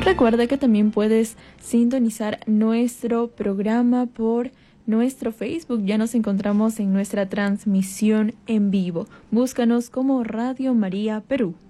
Recuerda que también puedes sintonizar nuestro programa por nuestro Facebook. Ya nos encontramos en nuestra transmisión en vivo. Búscanos como Radio María Perú.